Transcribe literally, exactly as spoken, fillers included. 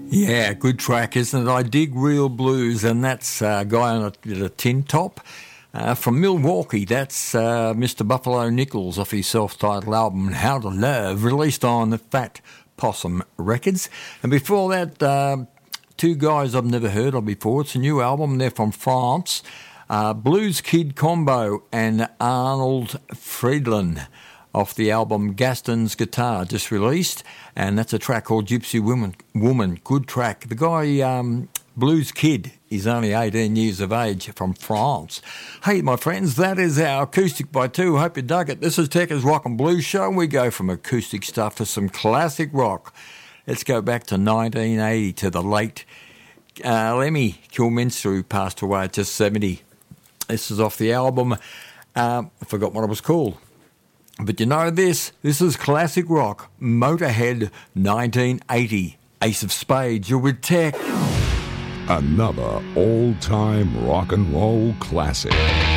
Yeah, good track, isn't it? I dig real blues, and that's a guy on a, a tin top. Uh, from Milwaukee, that's uh, Mister Buffalo Nichols off his self-titled album How to Love, released on the Fat Possum Records. And before that, uh, two guys I've never heard of before. It's a new album. They're from France. Uh, Blues Kid Combo and Arnold Friedland off the album Gaston's Guitar, just released. And that's a track called Gypsy Woman. Woman. Good track. The guy, um, Blues Kid, is only eighteen years of age, from France. Hey, my friends, that is our Acoustic by Two. Hope you dug it. This is Tekka's Rock and Blues Show. We go from acoustic stuff to some classic rock. Let's go back to nineteen eighty, to the late uh, Lemmy Kilminster, who passed away at just seventy. This is off the album, uh, I forgot what it was called. But you know this, this is classic rock, Motorhead nineteen eighty, Ace of Spades. You're with Tech. Another all-time rock and roll classic.